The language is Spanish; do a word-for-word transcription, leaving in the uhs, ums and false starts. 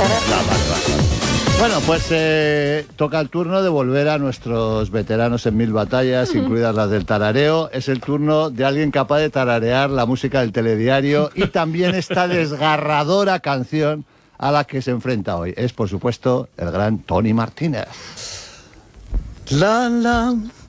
Bueno, pues eh, toca el turno de volver a nuestros veteranos en mil batallas, mm. incluidas las del tarareo. Es el turno de alguien capaz de tararear la música del telediario y también esta desgarradora canción a la que se enfrenta hoy. Es, por supuesto, el gran Tony Martínez. La, la,